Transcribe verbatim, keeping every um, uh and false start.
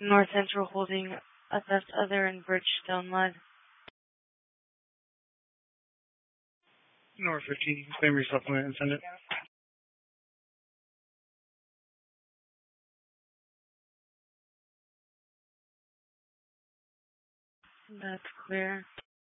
North Central holding a theft other in Bridgestone Mud. North fifteen, you can claim your supplement and send it. That's clear.